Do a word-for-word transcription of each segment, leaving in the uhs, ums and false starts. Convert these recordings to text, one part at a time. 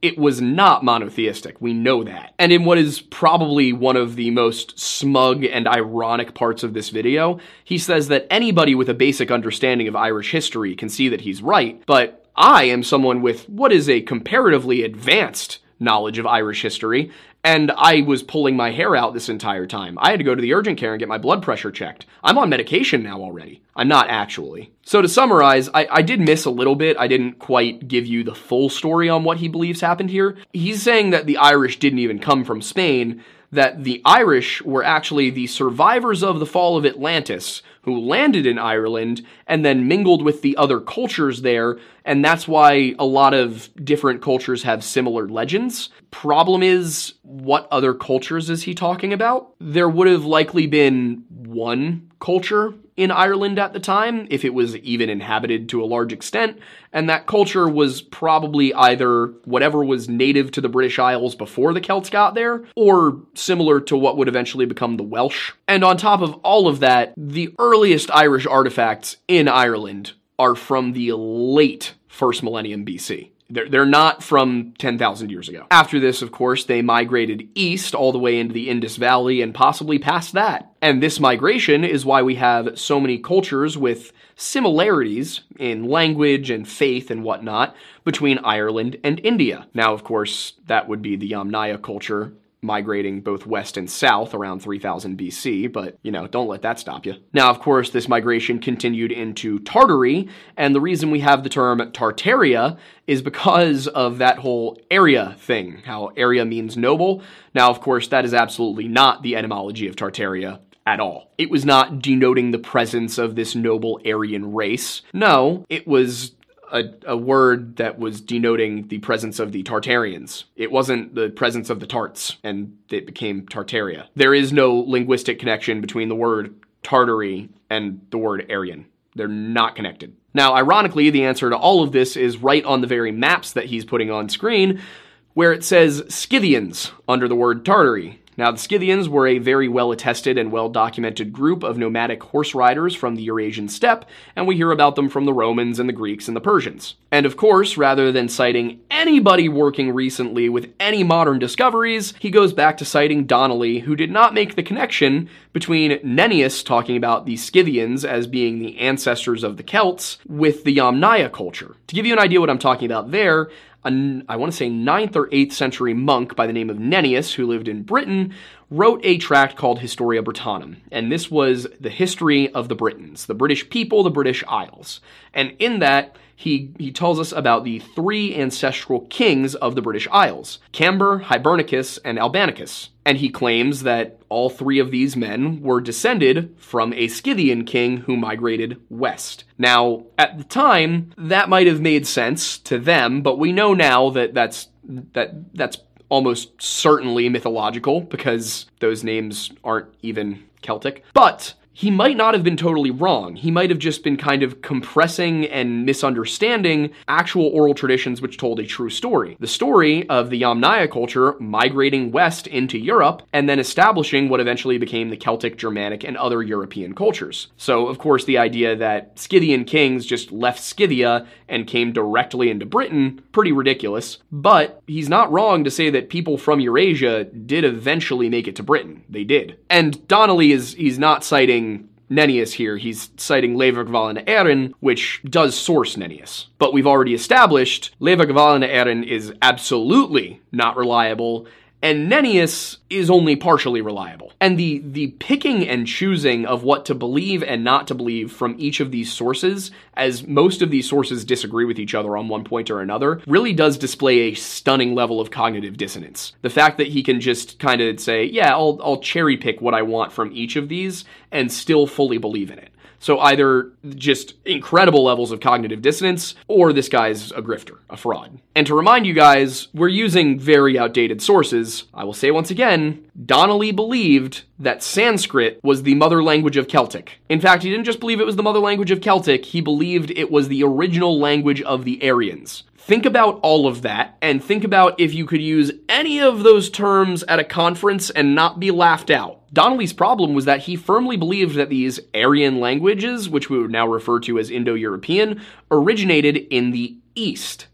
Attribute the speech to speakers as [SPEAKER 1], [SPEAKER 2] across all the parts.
[SPEAKER 1] it was not monotheistic. We know that. And in what is probably one of the most smug and ironic parts of this video, he says that anybody with a basic understanding of Irish history can see that he's right, but I am someone with what is a comparatively advanced knowledge of Irish history, and I was pulling my hair out this entire time. I had to go to the urgent care and get my blood pressure checked. I'm on medication now already. I'm not actually. So to summarize, I, I did miss a little bit. I didn't quite give you the full story on what he believes happened here. He's saying that the Irish didn't even come from Spain, that the Irish were actually the survivors of the fall of Atlantis who landed in Ireland and then mingled with the other cultures there, and that's why a lot of different cultures have similar legends. Problem is, what other cultures is he talking about? There would have likely been one culture in Ireland at the time, if it was even inhabited to a large extent, and that culture was probably either whatever was native to the British Isles before the Celts got there, or similar to what would eventually become the Welsh. And on top of all of that, the earliest Irish artifacts in Ireland are from the late first millennium B C. They're, they're not from ten thousand years ago. After this, of course, they migrated east all the way into the Indus Valley and possibly past that. And this migration is why we have so many cultures with similarities in language and faith and whatnot between Ireland and India. Now, of course, that would be the Yamnaya culture, migrating both west and south around three thousand B C, but, you know, don't let that stop you. Now, of course, this migration continued into Tartary, and the reason we have the term Tartaria is because of that whole area thing, how area means noble. Now, of course, that is absolutely not the etymology of Tartaria at all. It was not denoting the presence of this noble Aryan race. No, it was A, a word that was denoting the presence of the Tartarians. It wasn't the presence of the Tarts, and it became Tartaria. There is no linguistic connection between the word Tartary and the word Aryan. They're not connected. Now, ironically, the answer to all of this is right on the very maps that he's putting on screen, where it says Scythians under the word Tartary. Now, the Scythians were a very well-attested and well-documented group of nomadic horse riders from the Eurasian steppe, and we hear about them from the Romans and the Greeks and the Persians. And of course, rather than citing anybody working recently with any modern discoveries, he goes back to citing Donnelly, who did not make the connection between Nennius talking about the Scythians as being the ancestors of the Celts with the Yamnaya culture. To give you an idea what I'm talking about there, A, I want to say ninth or eighth century monk by the name of Nennius, who lived in Britain, wrote a tract called Historia Britanum, and this was the history of the Britons, the British people, the British Isles. And in that, he, he tells us about the three ancestral kings of the British Isles, Camber, Hibernicus, and Albanicus. And he claims that all three of these men were descended from a Scythian king who migrated west. Now, at the time, that might have made sense to them, but we know now that that's, that, that's almost certainly mythological, because those names aren't even Celtic. But he might not have been totally wrong. He might have just been kind of compressing and misunderstanding actual oral traditions which told a true story. The story of the Yamnaya culture migrating west into Europe and then establishing what eventually became the Celtic, Germanic, and other European cultures. So, of course, the idea that Scythian kings just left Scythia and came directly into Britain, pretty ridiculous. But he's not wrong to say that people from Eurasia did eventually make it to Britain. They did. And Donnelly is, he's not citing Nennius here, he's citing Levergvallen Erin, which does source Nennius. But we've already established Levergvallen Erin is absolutely not reliable, and Nennius is only partially reliable. And the, the picking and choosing of what to believe and not to believe from each of these sources, as most of these sources disagree with each other on one point or another, really does display a stunning level of cognitive dissonance. The fact that he can just kind of say, yeah, I'll, I'll cherry pick what I want from each of these and still fully believe in it. So either just incredible levels of cognitive dissonance, or this guy's a grifter, a fraud. And to remind you guys, we're using very outdated sources. I will say once again, Donnelly believed that Sanskrit was the mother language of Celtic. In fact, he didn't just believe it was the mother language of Celtic, he believed it was the original language of the Aryans. Think about all of that, and think about if you could use any of those terms at a conference and not be laughed out. Donnelly's problem was that he firmly believed that these Aryan languages, which we would now refer to as Indo-European, originated in the East,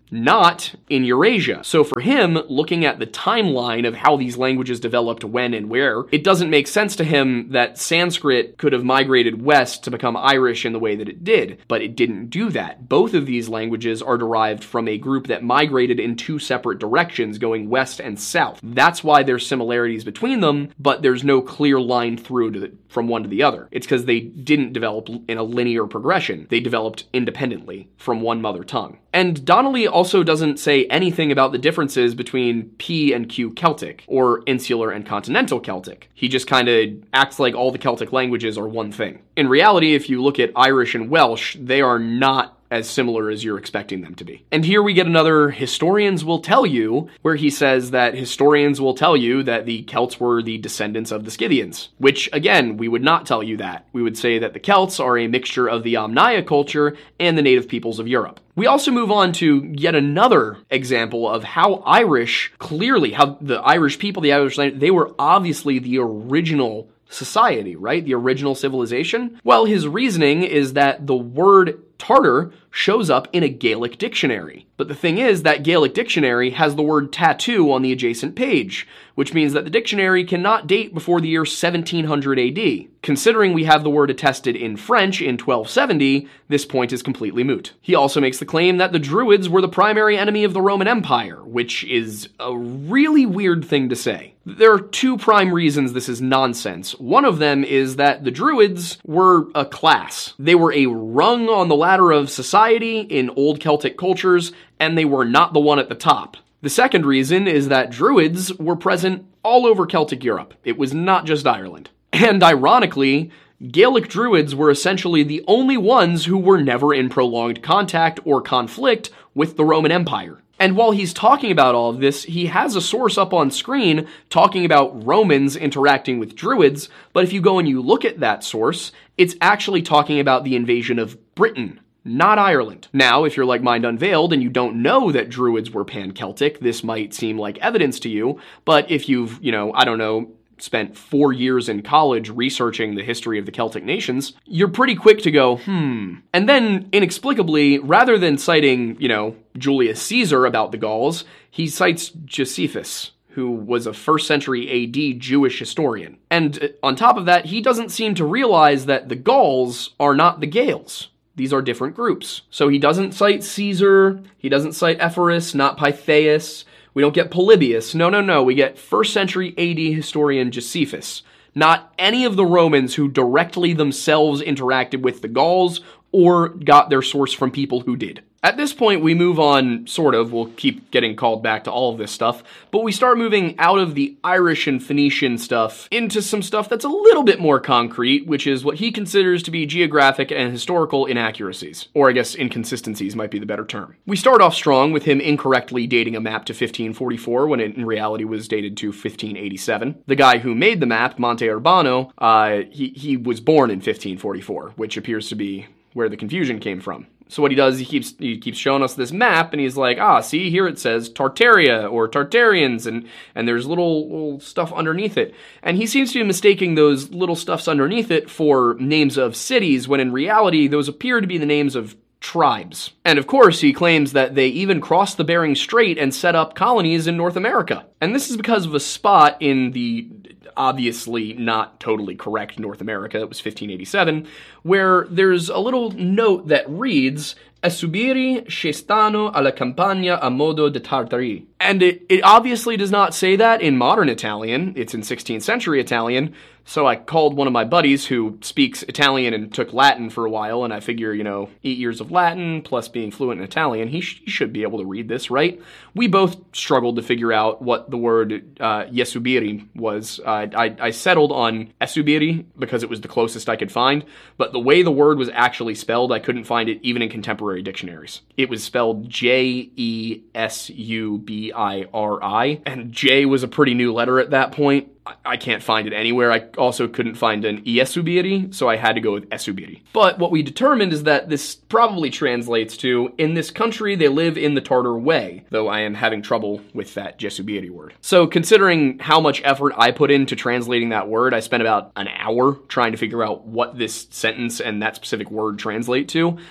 [SPEAKER 1] not in Eurasia. So for him, looking at the timeline of how these languages developed when and where, it doesn't make sense to him that Sanskrit could have migrated west to become Irish in the way that it did, but it didn't do that. Both of these languages are derived from a group that migrated in two separate directions, going west and south. That's why there's similarities between them, but there's no clear line through to the, from one to the other. It's because they didn't develop in a linear progression. They developed independently from one mother tongue. And Donnelly also doesn't say anything about the differences between P and Q Celtic, or Insular and Continental Celtic. He just kind of acts like all the Celtic languages are one thing. In reality, if you look at Irish and Welsh, they are not as similar as you're expecting them to be. And here we get another historians will tell you, where he says that historians will tell you that the Celts were the descendants of the Scythians, which again, we would not tell you that. We would say that the Celts are a mixture of the Omnia culture and the native peoples of Europe. We also move on to yet another example of how Irish, clearly, how the Irish people, the Irish language, they were obviously the original society, right? The original civilization. Well, his reasoning is that the word Tartar shows up in a Gaelic dictionary. But the thing is, that Gaelic dictionary has the word tattoo on the adjacent page, which means that the dictionary cannot date before the year seventeen hundred A D. Considering we have the word attested in French in twelve seventy, this point is completely moot. He also makes the claim that the Druids were the primary enemy of the Roman Empire, which is a really weird thing to say. There are two prime reasons this is nonsense. One of them is that the Druids were a class. They were a rung on the ladder of society in old Celtic cultures, and they were not the one at the top. The second reason is that Druids were present all over Celtic Europe. It was not just Ireland. And ironically, Gaelic Druids were essentially the only ones who were never in prolonged contact or conflict with the Roman Empire. And while he's talking about all of this, he has a source up on screen talking about Romans interacting with Druids, but if you go and you look at that source, it's actually talking about the invasion of Britain, not Ireland. Now, if you're like Mind Unveiled and you don't know that Druids were pan-Celtic, this might seem like evidence to you, but if you've, you know, I don't know, spent four years in college researching the history of the Celtic nations, you're pretty quick to go, hmm. And then, inexplicably, rather than citing, you know, Julius Caesar about the Gauls, he cites Josephus, who was a first century A D Jewish historian. And on top of that, he doesn't seem to realize that the Gauls are not the Gaels. These are different groups. So he doesn't cite Caesar, he doesn't cite Ephorus, not Pythias. We don't get Polybius. No, no, no. We get first century A D historian Josephus. Not any of the Romans who directly themselves interacted with the Gauls or got their source from people who did. At this point, we move on, sort of, we'll keep getting called back to all of this stuff, but we start moving out of the Irish and Phoenician stuff into some stuff that's a little bit more concrete, which is what he considers to be geographic and historical inaccuracies. Or I guess inconsistencies might be the better term. We start off strong with him incorrectly dating a map to fifteen forty-four when it in reality was dated to fifteen eighty-seven. The guy who made the map, Monte Urbano, uh, he, he was born in fifteen forty-four, which appears to be where the confusion came from. So what he does, he keeps he keeps showing us this map, and he's like, ah, see, here it says Tartaria, or Tartarians, and, and there's little, little stuff underneath it. And he seems to be mistaking those little stuffs underneath it for names of cities, when in reality, those appear to be the names of tribes. And of course, he claims that they even crossed the Bering Strait and set up colonies in North America. And this is because of a spot in the obviously not totally correct North America, it was fifteen eighty-seven, where there's a little note that reads, Esubiri scestano alla campagna a modo de Tartari. And it, it obviously does not say that in modern Italian, it's in sixteenth century Italian, so I called one of my buddies who speaks Italian and took Latin for a while, and I figure, you know, eight years of Latin plus being fluent in Italian, he, sh- he should be able to read this, right? We both struggled to figure out what the word uh, Yesubiri was. Uh, I, I settled on Esubiri because it was the closest I could find, but the way the word was actually spelled, I couldn't find it even in contemporary dictionaries. It was spelled J E S U B I R I, and J was a pretty new letter at that point. I can't find it anywhere. I also couldn't find an Iesubiri, so I had to go with Esubiri. But what we determined is that this probably translates to, in this country they live in the Tartar way, though I am having trouble with that Jesubiri word. So considering how much effort I put into translating that word, I spent about an hour trying to figure out what this sentence and that specific word translate to.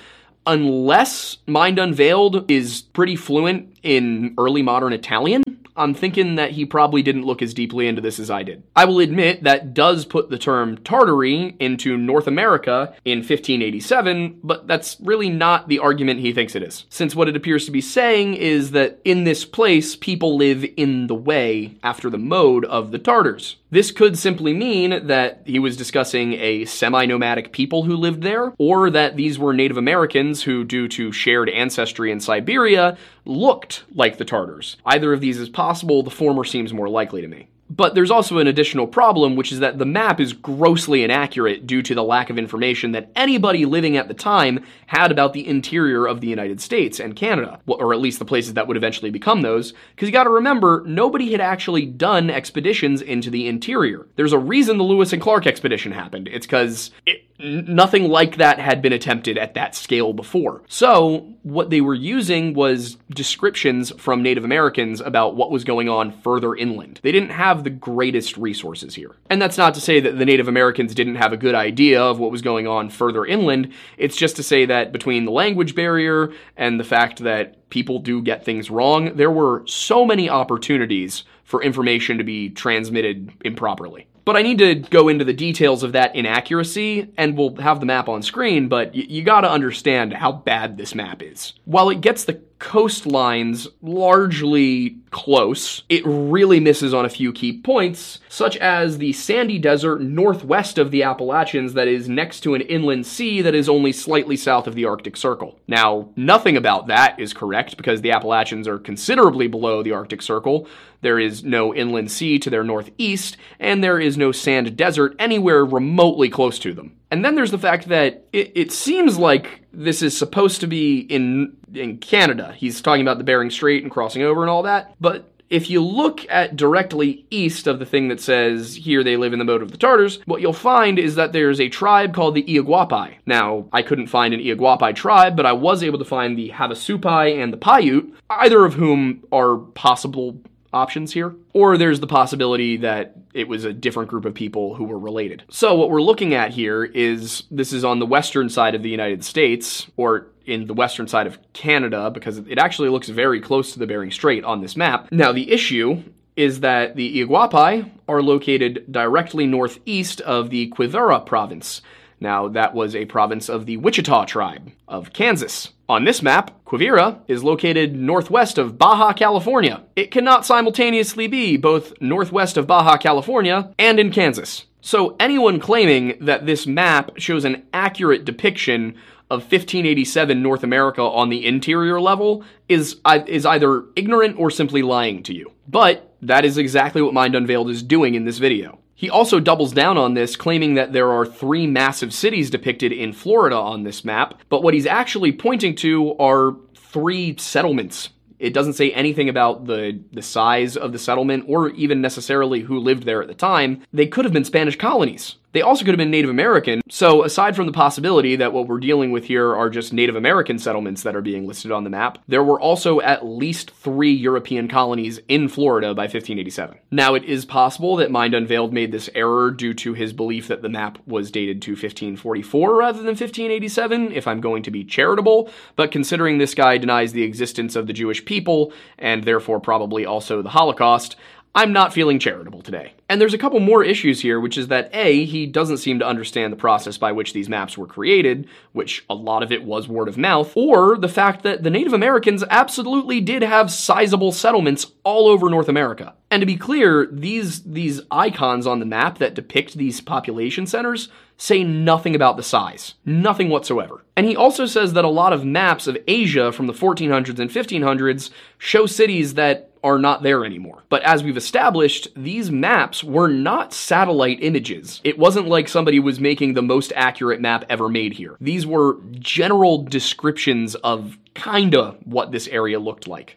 [SPEAKER 1] unless Mind Unveiled is pretty fluent in early modern Italian, I'm thinking that he probably didn't look as deeply into this as I did. I will admit that does put the term Tartary into North America in fifteen eighty-seven, but that's really not the argument he thinks it is. Since what it appears to be saying is that in this place, people live in the way after the mode of the Tartars. This could simply mean that he was discussing a semi-nomadic people who lived there, or that these were Native Americans who, due to shared ancestry in Siberia, looked like the Tartars. Either of these is possible, the former seems more likely to me. But there's also an additional problem, which is that the map is grossly inaccurate due to the lack of information that anybody living at the time had about the interior of the United States and Canada, or at least the places that would eventually become those, because you gotta remember, nobody had actually done expeditions into the interior. There's a reason the Lewis and Clark expedition happened. It's because it nothing like that had been attempted at that scale before. So what they were using was descriptions from Native Americans about what was going on further inland. They didn't have the greatest resources here. And that's not to say that the Native Americans didn't have a good idea of what was going on further inland. It's just to say that between the language barrier and the fact that people do get things wrong, there were so many opportunities for information to be transmitted improperly. But I need to go into the details of that inaccuracy, and we'll have the map on screen, but y- you gotta understand how bad this map is. While it gets the coastlines largely close, it really misses on a few key points, such as the sandy desert northwest of the Appalachians that is next to an inland sea that is only slightly south of the Arctic Circle. Now, nothing about that is correct because the Appalachians are considerably below the Arctic Circle. There is no inland sea to their northeast, and there is no sand desert anywhere remotely close to them. And then there's the fact that it, it seems like this is supposed to be in in Canada. He's talking about the Bering Strait and crossing over and all that. But if you look at directly east of the thing that says, here they live in the mode of the Tartars, what you'll find is that there's a tribe called the Iaguapi. Now, I couldn't find an Iaguapi tribe, but I was able to find the Havasupai and the Paiute, either of whom are possible options here. Or there's the possibility that it was a different group of people who were related. So what we're looking at here is, this is on the western side of the United States, or in the western side of Canada, because it actually looks very close to the Bering Strait on this map. Now, the issue is that the Iaguapi are located directly northeast of the Quivira province. Now, that was a province of the Wichita tribe of Kansas. On this map, Quivira is located northwest of Baja California. It cannot simultaneously be both northwest of Baja California and in Kansas. So anyone claiming that this map shows an accurate depiction of fifteen eighty-seven North America on the interior level is, is either ignorant or simply lying to you. But that is exactly what Mind Unveiled is doing in this video. He also doubles down on this, claiming that there are three massive cities depicted in Florida on this map, but what he's actually pointing to are three settlements. It doesn't say anything about the, the size of the settlement or even necessarily who lived there at the time. They could have been Spanish colonies. They also could have been Native American. So aside from the possibility that what we're dealing with here are just Native American settlements that are being listed on the map, there were also at least three European colonies in Florida by fifteen eighty-seven. Now, it is possible that Mind Unveiled made this error due to his belief that the map was dated to fifteen forty-four rather than fifteen eighty-seven, if I'm going to be charitable, but considering this guy denies the existence of the Jewish people, and therefore probably also the Holocaust, I'm not feeling charitable today. And there's a couple more issues here, which is that A, he doesn't seem to understand the process by which these maps were created, which a lot of it was word of mouth, or the fact that the Native Americans absolutely did have sizable settlements all over North America. And to be clear, these, these icons on the map that depict these population centers say nothing about the size. Nothing whatsoever. And he also says that a lot of maps of Asia from the fourteen hundreds and fifteen hundreds show cities that are not there anymore. But as we've established, these maps were not satellite images. It wasn't like somebody was making the most accurate map ever made here. These were general descriptions of kinda what this area looked like.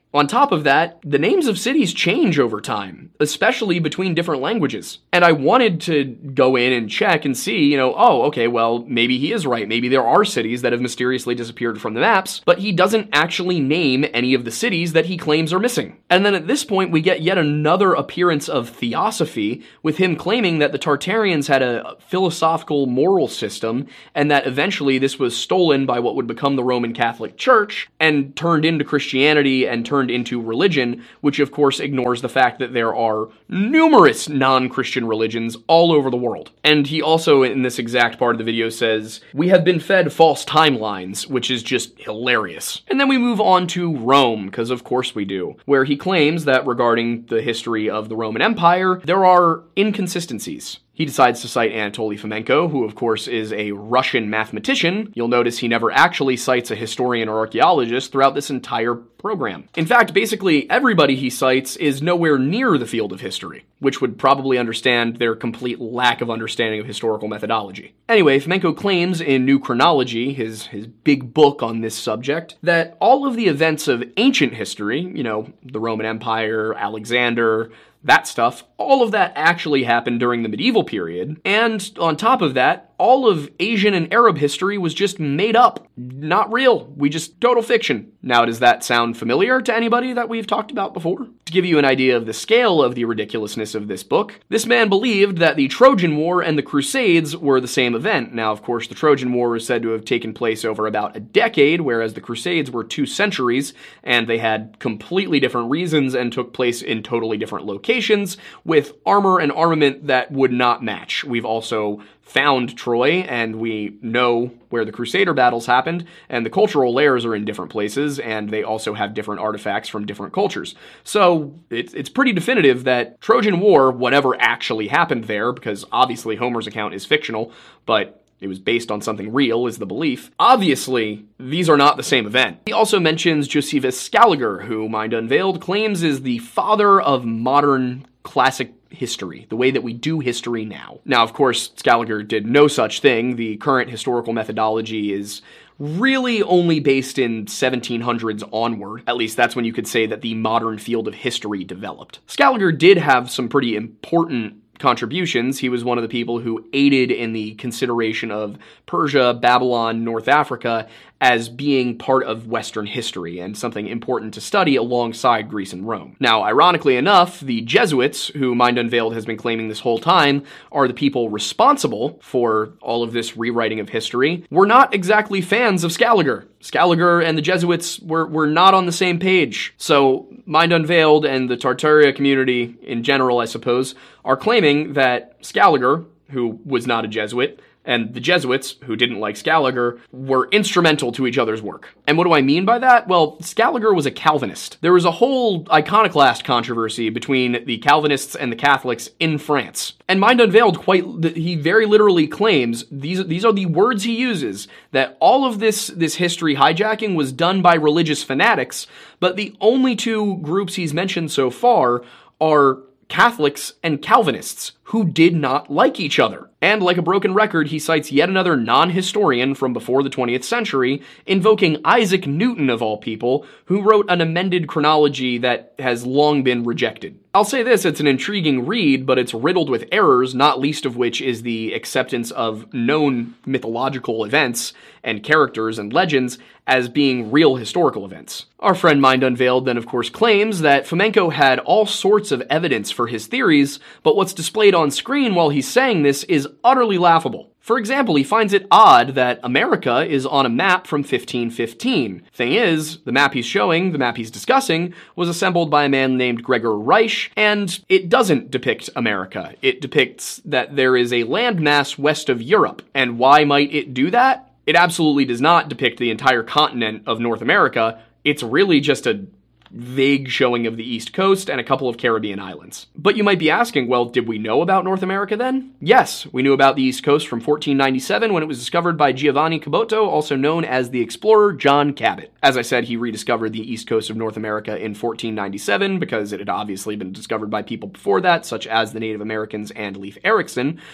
[SPEAKER 1] On top of that, the names of cities change over time, especially between different languages. And I wanted to go in and check and see, you know, oh, okay, well, maybe he is right. Maybe there are cities that have mysteriously disappeared from the maps, but he doesn't actually name any of the cities that he claims are missing. And then at this point, we get yet another appearance of theosophy, with him claiming that the Tartarians had a philosophical moral system, and that eventually this was stolen by what would become the Roman Catholic Church, and turned into Christianity and turned into religion, which of course ignores the fact that there are numerous non-Christian religions all over the world. And he also, in this exact part of the video, says, "We have been fed false timelines," which is just hilarious. And then we move on to Rome, because of course we do, where he claims that regarding the history of the Roman Empire, there are inconsistencies. He decides to cite Anatoly Fomenko, who of course is a Russian mathematician. You'll notice he never actually cites a historian or archaeologist throughout this entire program. In fact, basically everybody he cites is nowhere near the field of history, which would probably understand their complete lack of understanding of historical methodology. Anyway, Fomenko claims in New Chronology, his, his big book on this subject, that all of the events of ancient history, you know, the Roman Empire, Alexander, that stuff, all of that actually happened during the medieval period, and on top of that, all of Asian and Arab history was just made up. Not real. We just total fiction. Now, does that sound familiar to anybody that we've talked about before? To give you an idea of the scale of the ridiculousness of this book, this man believed that the Trojan War and the Crusades were the same event. Now, of course, the Trojan War is said to have taken place over about a decade, whereas the Crusades were two centuries, and they had completely different reasons and took place in totally different locations, with armor and armament that would not match. We've also found Troy, and we know where the Crusader battles happened, and the cultural layers are in different places, and they also have different artifacts from different cultures. So it's, it's pretty definitive that Trojan War, whatever actually happened there, because obviously Homer's account is fictional, but it was based on something real, is the belief. Obviously, these are not the same event. He also mentions Josephus Scaliger, who Mind Unveiled claims is the father of modern classic history, the way that we do history now. Now, of course, Scaliger did no such thing. The current historical methodology is really only based in seventeen hundreds onward. At least that's when you could say that the modern field of history developed. Scaliger did have some pretty important contributions. He was one of the people who aided in the consideration of Persia, Babylon, North Africa as being part of Western history and something important to study alongside Greece and Rome. Now, ironically enough, the Jesuits, who Mind Unveiled has been claiming this whole time, are the people responsible for all of this rewriting of history, were not exactly fans of Scaliger. Scaliger and the Jesuits were, were not on the same page. So Mind Unveiled and the Tartaria community in general, I suppose, are claiming that Scaliger, who was not a Jesuit, and the Jesuits, who didn't like Scaliger, were instrumental to each other's work. And what do I mean by that? Well, Scaliger was a Calvinist. There was a whole iconoclast controversy between the Calvinists and the Catholics in France. And Mind Unveiled, quite, he very literally claims, these, these are the words he uses, that all of this, this history hijacking was done by religious fanatics, but the only two groups he's mentioned so far are Catholics and Calvinists, who did not like each other. And like a broken record, he cites yet another non-historian from before the twentieth century, invoking Isaac Newton of all people, who wrote an amended chronology that has long been rejected. I'll say this, it's an intriguing read, but it's riddled with errors, not least of which is the acceptance of known mythological events and characters and legends as being real historical events. Our friend Mind Unveiled then of course claims that Fomenko had all sorts of evidence for his theories, but what's displayed on screen while he's saying this is utterly laughable. For example, he finds it odd that America is on a map from fifteen fifteen. Thing is, the map he's showing, the map he's discussing, was assembled by a man named Gregor Reich, and it doesn't depict America. It depicts that there is a landmass west of Europe. And why might it do that? It absolutely does not depict the entire continent of North America. It's really just a vague showing of the East Coast and a couple of Caribbean islands. But you might be asking, well, did we know about North America then? Yes, we knew about the East Coast from fourteen ninety-seven when it was discovered by Giovanni Caboto, also known as the explorer John Cabot. As I said, he rediscovered the East Coast of North America in fourteen ninety-seven because it had obviously been discovered by people before that, such as the Native Americans and Leif Erikson.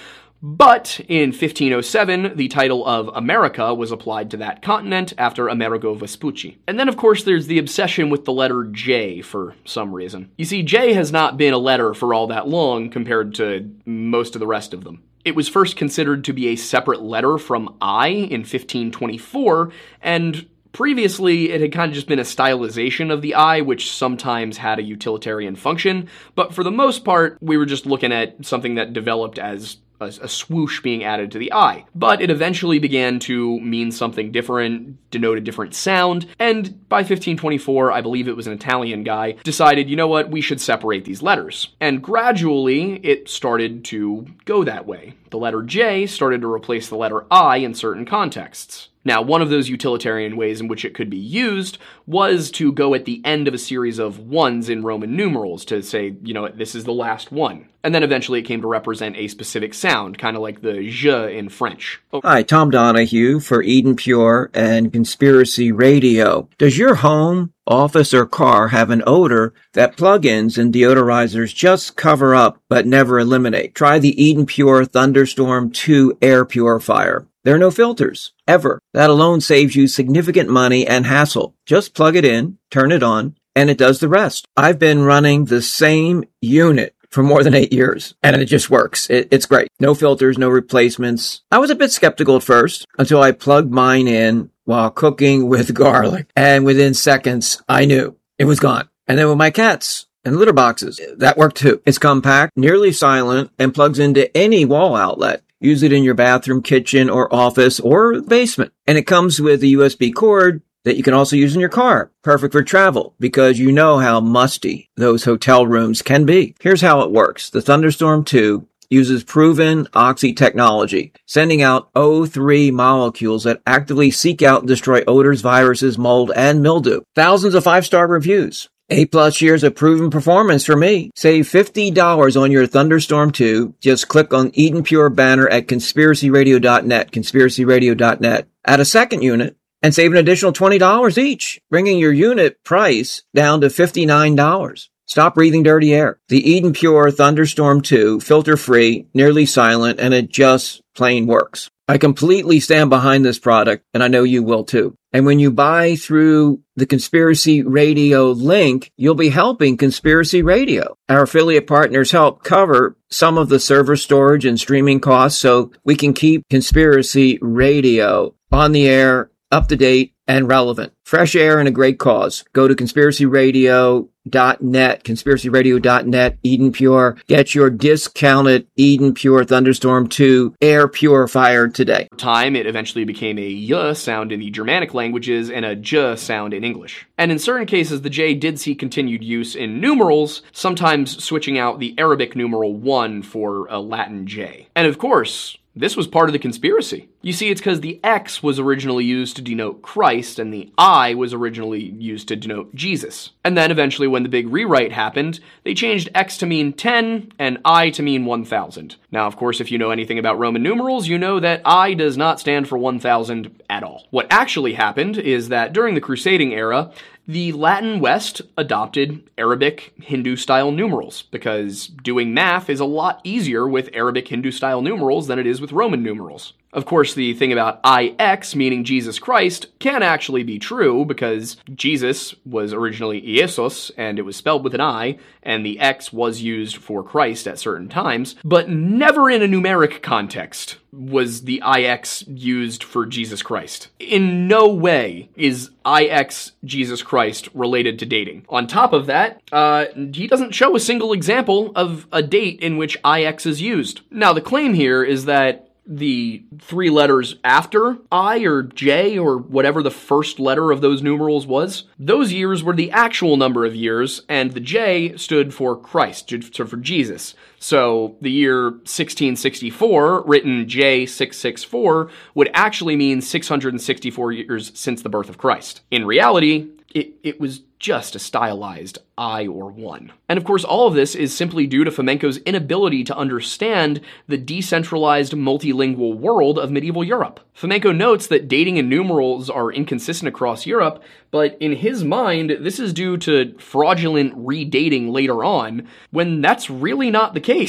[SPEAKER 1] But in fifteen oh seven, the title of America was applied to that continent after Amerigo Vespucci. And then, of course, there's the obsession with the letter J for some reason. You see, J has not been a letter for all that long compared to most of the rest of them. It was first considered to be a separate letter from I in fifteen twenty-four, and previously, it had kind of just been a stylization of the I, which sometimes had a utilitarian function, but for the most part, we were just looking at something that developed as a, a swoosh being added to the I. But it eventually began to mean something different, denote a different sound, and by fifteen twenty-four, I believe it was an Italian guy, decided, you know what, we should separate these letters. And gradually, it started to go that way. The letter J started to replace the letter I in certain contexts. Now, one of those utilitarian ways in which it could be used was to go at the end of a series of ones in Roman numerals to say, you know, this is the last one. And then eventually it came to represent a specific sound, kind of like the je in French. Oh.
[SPEAKER 2] Hi, Tom Donahue for Eden Pure and Conspiracy Radio. Does your home, office, or car have an odor that plugins and deodorizers just cover up but never eliminate? Try the Eden Pure Thunderstorm two air purifier. There are no filters, ever. That alone saves you significant money and hassle. Just plug it in, turn it on, and it does the rest. I've been running the same unit for more than eight years, and it just works. It, it's great. No filters, no replacements. I was a bit skeptical at first until I plugged mine in while cooking with garlic, and within seconds, I knew it was gone. And then with my cats and litter boxes, that worked too. It's compact, nearly silent, and plugs into any wall outlet. Use it in your bathroom, kitchen, or office, or basement. And it comes with a U S B cord that you can also use in your car. Perfect for travel, because you know how musty those hotel rooms can be. Here's how it works. The Thunderstorm two uses proven Oxy technology, sending out O three molecules that actively seek out and destroy odors, viruses, mold, and mildew. Thousands of five-star reviews. Eight plus years of proven performance for me. Save fifty dollars on your Thunderstorm two. Just click on Eden Pure banner at conspiracy radio dot net, conspiracy radio dot net. Add a second unit and save an additional twenty dollars each, bringing your unit price down to fifty-nine dollars. Stop breathing dirty air. The Eden Pure Thunderstorm two, filter-free, nearly silent, and it just plain works. I completely stand behind this product, and I know you will too. And when you buy through the Conspiracy Radio link, you'll be helping Conspiracy Radio. Our affiliate partners help cover some of the server storage and streaming costs so we can keep Conspiracy Radio on the air, up to date, and relevant. Fresh air and a great cause. Go to conspiracy radio dot net, conspiracy radio dot net, Eden Pure. Get your discounted Eden Pure Thunderstorm two air purifier today.
[SPEAKER 1] Over time, it eventually became a y sound in the Germanic languages and a j sound in English. And in certain cases, the J did see continued use in numerals, sometimes switching out the Arabic numeral one for a Latin J. And of course, this was part of the conspiracy. You see, it's because the X was originally used to denote Christ, and the I was originally used to denote Jesus. And then eventually, when the big rewrite happened, they changed X to mean ten and I to mean one thousand. Now, of course, if you know anything about Roman numerals, you know that I does not stand for one thousand at all. What actually happened is that during the Crusading era, the Latin West adopted Arabic Hindu-style numerals, because doing math is a lot easier with Arabic Hindu-style numerals than it is with Roman numerals. Of course, the thing about I X, meaning Jesus Christ, can actually be true, because Jesus was originally Iesus, and it was spelled with an I, and the X was used for Christ at certain times, but never in a numeric context was the I X used for Jesus Christ. In no way is I X Jesus Christ related to dating. On top of that, uh, he doesn't show a single example of a date in which I X is used. Now, the claim here is that the three letters after I or J or whatever the first letter of those numerals was, those years were the actual number of years, and the J stood for Christ, stood for Jesus. So the year sixteen sixty-four, written J six six four, would actually mean six hundred sixty-four years since the birth of Christ. In reality, it, it was just a stylized I or one. And of course, all of this is simply due to Fomenko's inability to understand the decentralized multilingual world of medieval Europe. Fomenko notes that dating and numerals are inconsistent across Europe, but in his mind, this is due to fraudulent redating later on, when that's really not the case.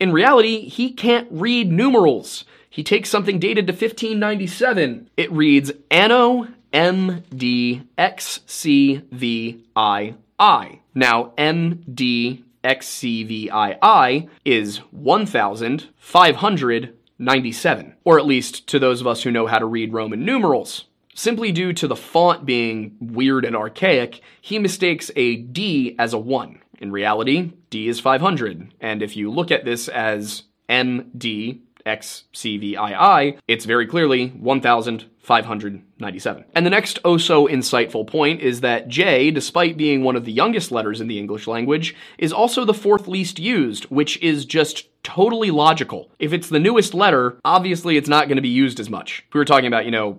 [SPEAKER 1] In reality, he can't read numerals. He takes something dated to fifteen ninety-seven. It reads Anno M D X C V I I. Now, M D X C V I I is one thousand five hundred ninety-seven, or at least to those of us who know how to read Roman numerals. Simply due to the font being weird and archaic, he mistakes a D as a one. In reality, D is five hundred, and if you look at this as M D X C V I I, it's very clearly one thousand five hundred ninety-seven. And the next oh so insightful point is that J, despite being one of the youngest letters in the English language, is also the fourth least used, which is just totally logical. If it's the newest letter, obviously it's not going to be used as much. If we were talking about, you know,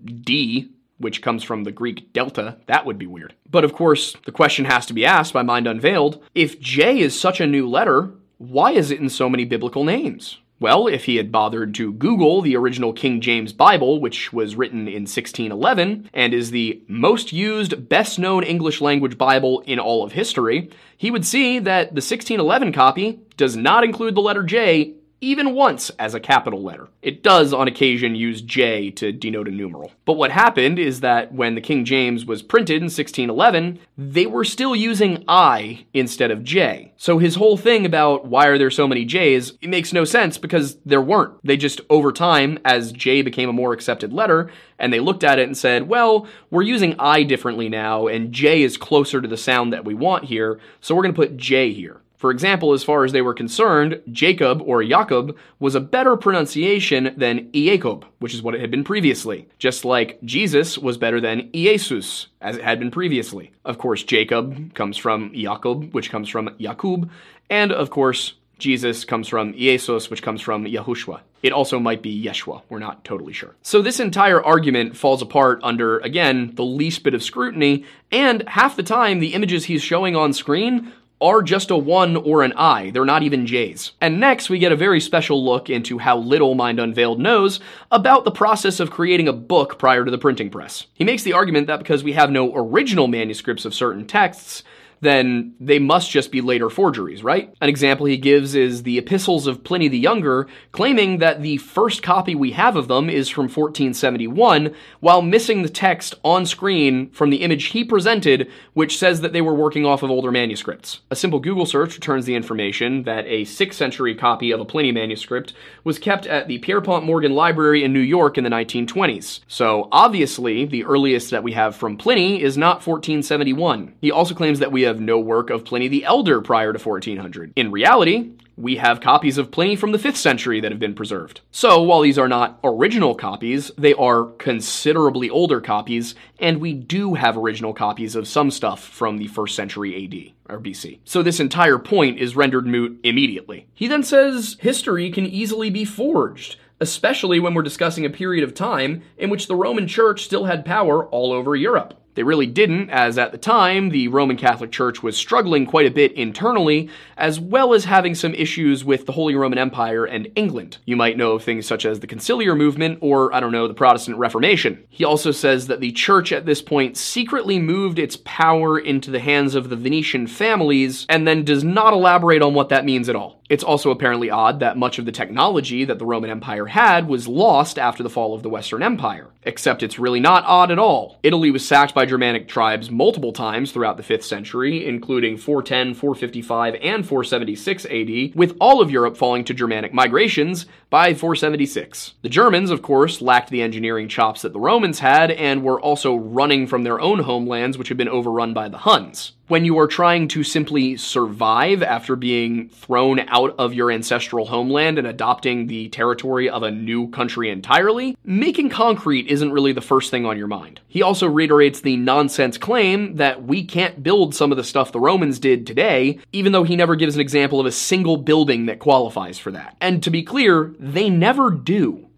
[SPEAKER 1] D, which comes from the Greek delta, that would be weird. But of course, the question has to be asked by Mind Unveiled, if J is such a new letter, why is it in so many biblical names? Well, if he had bothered to Google the original King James Bible, which was written in sixteen eleven, and is the most used, best-known English language Bible in all of history, he would see that the sixteen eleven copy does not include the letter J even once as a capital letter. It does on occasion use J to denote a numeral. But what happened is that when the King James was printed in sixteen eleven, they were still using I instead of J. So his whole thing about why are there so many J's, it makes no sense because there weren't. They just, over time, as J became a more accepted letter, and they looked at it and said, well, we're using I differently now, and J is closer to the sound that we want here, so we're going to put J here. For example, as far as they were concerned, Jacob, or Jacob, was a better pronunciation than Iacob, which is what it had been previously. Just like Jesus was better than Iesus, as it had been previously. Of course, Jacob comes from Jacob, which comes from Jakub, and of course, Jesus comes from Iesus, which comes from Yahushua. It also might be Yeshua, we're not totally sure. So this entire argument falls apart under, again, the least bit of scrutiny, and half the time the images he's showing on screen are just a one or an I. They're not even J's. And next, we get a very special look into how little Mind Unveiled knows about the process of creating a book prior to the printing press. He makes the argument that because we have no original manuscripts of certain texts, then they must just be later forgeries, right? An example he gives is the epistles of Pliny the Younger, claiming that the first copy we have of them is from fourteen seventy-one, while missing the text on screen from the image he presented, which says that they were working off of older manuscripts. A simple Google search returns the information that a sixth century copy of a Pliny manuscript was kept at the Pierpont Morgan Library in New York in the nineteen twenties. So obviously, the earliest that we have from Pliny is not fourteen seventy-one. He also claims that we have no work of Pliny the Elder prior to fourteen hundred. In reality, we have copies of Pliny from the fifth century that have been preserved. So while these are not original copies, they are considerably older copies, and we do have original copies of some stuff from the first century A D, or B C. So this entire point is rendered moot immediately. He then says history can easily be forged, especially when we're discussing a period of time in which the Roman Church still had power all over Europe. They really didn't, as at the time, the Roman Catholic Church was struggling quite a bit internally, as well as having some issues with the Holy Roman Empire and England. You might know of things such as the Conciliar movement, or, I don't know, the Protestant Reformation. He also says that the Church at this point secretly moved its power into the hands of the Venetian families, and then does not elaborate on what that means at all. It's also apparently odd that much of the technology that the Roman Empire had was lost after the fall of the Western Empire. Except it's really not odd at all. Italy was sacked by Germanic tribes multiple times throughout the fifth century, including four ten, four fifty-five, and four seventy-six A D, with all of Europe falling to Germanic migrations by four seventy-six. The Germans, of course, lacked the engineering chops that the Romans had, and were also running from their own homelands, which had been overrun by the Huns. When you are trying to simply survive after being thrown out of your ancestral homeland and adopting the territory of a new country entirely, making concrete isn't really the first thing on your mind. He also reiterates the nonsense claim that we can't build some of the stuff the Romans did today, even though he never gives an example of a single building that qualifies for that. And to be clear, they never do.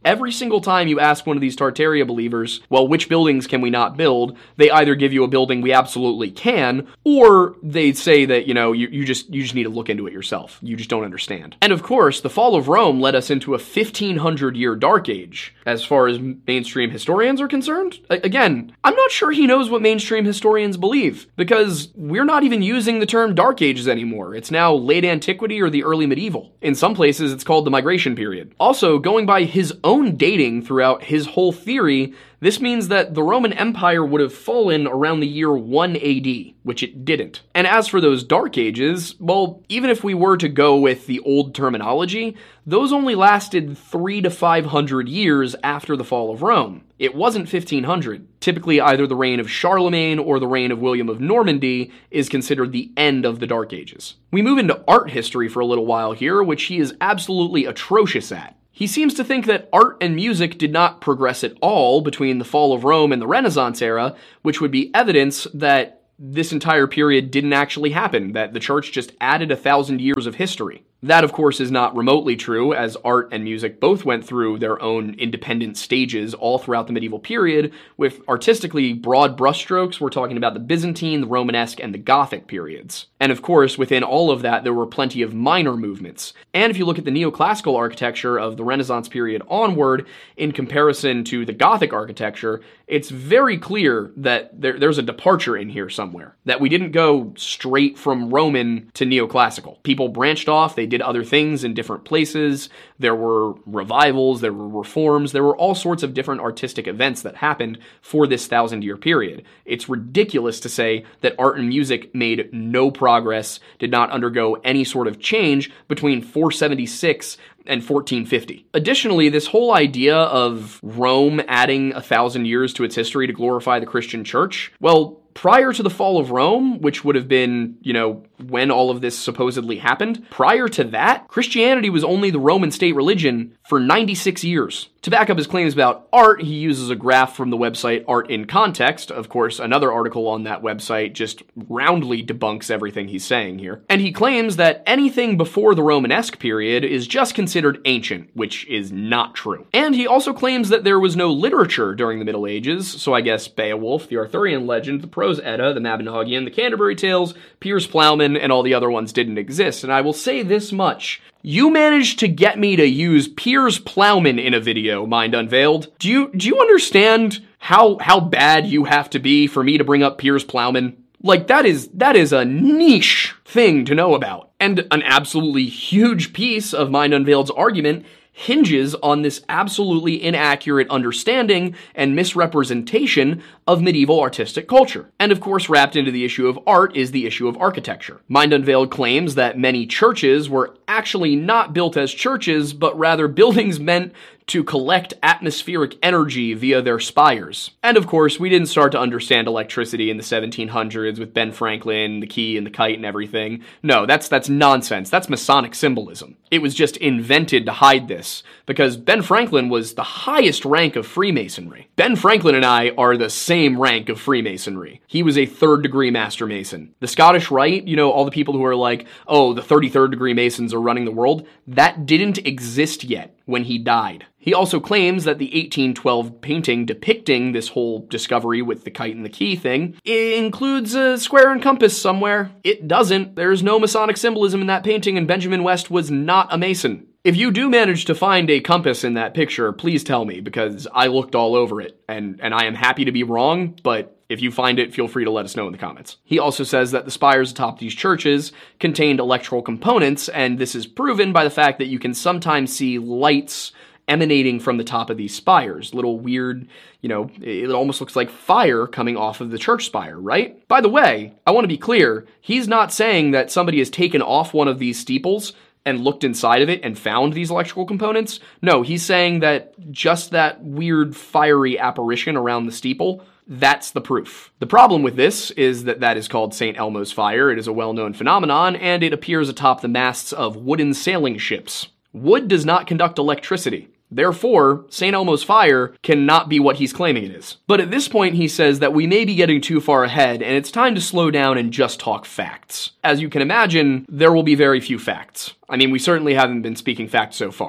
[SPEAKER 1] Every single time you ask one of these Tartaria believers, well, which buildings can we not build? They either give you a building we absolutely can, or they say that, you know, you, you just you just need to look into it yourself. You just don't understand. And of course, the fall of Rome led us into a fifteen hundred year dark age. As far as mainstream historians are concerned, a- again, I'm not sure he knows what mainstream historians believe, because we're not even using the term dark ages anymore. It's now late antiquity or the early medieval. In some places, it's called the migration period. Also, going by his own dating throughout his whole theory, this means that the Roman Empire would have fallen around the year one A D, which it didn't. And as for those Dark Ages, well, even if we were to go with the old terminology, those only lasted three to five hundred years after the fall of Rome. It wasn't fifteen hundred. Typically, either the reign of Charlemagne or the reign of William of Normandy is considered the end of the Dark Ages. We move into art history for a little while here, which he is absolutely atrocious at. He seems to think that art and music did not progress at all between the fall of Rome and the Renaissance era, which would be evidence that this entire period didn't actually happen, that the church just added a thousand years of history. That, of course, is not remotely true, as art and music both went through their own independent stages all throughout the medieval period, with artistically broad brushstrokes. We're talking about the Byzantine, the Romanesque, and the Gothic periods. And of course, within all of that, there were plenty of minor movements. And if you look at the neoclassical architecture of the Renaissance period onward, in comparison to the Gothic architecture, it's very clear that there, there's a departure in here somewhere. That we didn't go straight from Roman to neoclassical. People branched off, they did other things in different places. There were revivals, there were reforms, there were all sorts of different artistic events that happened for this thousand-year period. It's ridiculous to say that art and music made no progress, did not undergo any sort of change between four seventy-six and fourteen fifty. Additionally, this whole idea of Rome adding a thousand years to its history to glorify the Christian church, well, prior to the fall of Rome, which would have been, you know, when all of this supposedly happened, prior to that, Christianity was only the Roman state religion for ninety-six years. To back up his claims about art, he uses a graph from the website Art in Context. Of course, another article on that website just roundly debunks everything he's saying here. And he claims that anything before the Romanesque period is just considered ancient, which is not true. And he also claims that there was no literature during the Middle Ages, so I guess Beowulf, the Arthurian legend, the Prose Edda, the Mabinogion, the Canterbury Tales, Piers Plowman, and all the other ones didn't exist. And I will say this much. You managed to get me to use Piers Plowman in a video, Mind Unveiled. Do you do you understand how how bad you have to be for me to bring up Piers Plowman? Like, that is that is a niche thing to know about. And an absolutely huge piece of Mind Unveiled's argument hinges on this absolutely inaccurate understanding and misrepresentation of medieval artistic culture. And of course, wrapped into the issue of art is the issue of architecture. Mind Unveiled claims that many churches were actually not built as churches, but rather buildings meant to collect atmospheric energy via their spires. And of course, we didn't start to understand electricity in the seventeen hundreds with Ben Franklin, the key and the kite and everything. No, that's that's nonsense. That's Masonic symbolism. It was just invented to hide this, because Ben Franklin was the highest rank of Freemasonry. Ben Franklin and I are the same rank of Freemasonry. He was a third degree Master Mason. The Scottish Rite, you know, all the people who are like, oh, the thirty-third degree Masons are running the world, that didn't exist yet when he died. He also claims that the eighteen twelve painting depicting this whole discovery with the kite and the key thing includes a square and compass somewhere. It doesn't. There's no Masonic symbolism in that painting, and Benjamin West was not a Mason. If you do manage to find a compass in that picture, please tell me, because I looked all over it, and, and I am happy to be wrong, but if you find it, feel free to let us know in the comments. He also says that the spires atop these churches contained electrical components, and this is proven by the fact that you can sometimes see lights emanating from the top of these spires. Little weird, you know, it almost looks like fire coming off of the church spire, right? By the way, I want to be clear, he's not saying that somebody has taken off one of these steeples and looked inside of it and found these electrical components. No, he's saying that just that weird fiery apparition around the steeple, that's the proof. The problem with this is that that is called Saint Elmo's fire. It is a well-known phenomenon, and it appears atop the masts of wooden sailing ships. Wood does not conduct electricity. Therefore, Saint Elmo's fire cannot be what he's claiming it is. But at this point, he says that we may be getting too far ahead, and it's time to slow down and just talk facts. As you can imagine, there will be very few facts. I mean, we certainly haven't been speaking facts so far.